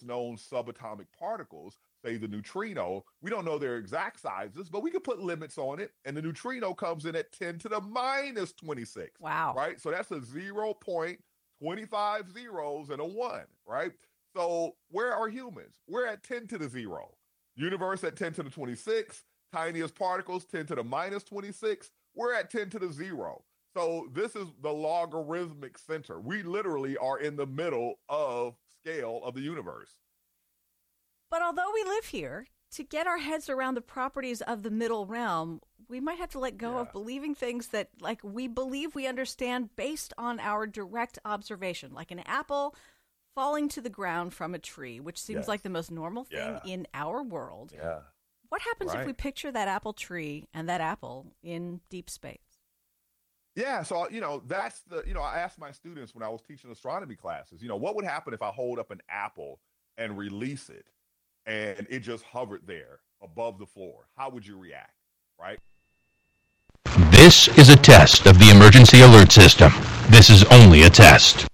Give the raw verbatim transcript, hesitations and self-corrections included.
known subatomic particles, say the neutrino, we don't know their exact sizes, but we can put limits on it. And the neutrino comes in at ten to the minus twenty-six. Wow. Right? So that's a zero point two five zeros and a one, right? So where are humans? We're at ten to the zero. Universe at ten to the twenty-six. Tiniest particles, ten to the minus twenty-six. We're at ten to the zero. So this is the logarithmic center. We literally are in the middle of scale of the universe. But although we live here, to get our heads around the properties of the middle realm, we might have to let go Yeah. of believing things that, like, we believe we understand based on our direct observation, like an apple falling to the ground from a tree, which seems Yes. like the most normal thing Yeah. in our world. Yeah. What happens if Right. we picture that apple tree and that apple in deep space? Yeah, so you know that's the you know I asked my students when I was teaching astronomy classes, you know, what would happen if I hold up an apple and release it, and it just hovered there above the floor? How would you react, right? This is a test of the emergency alert system. This is only a test.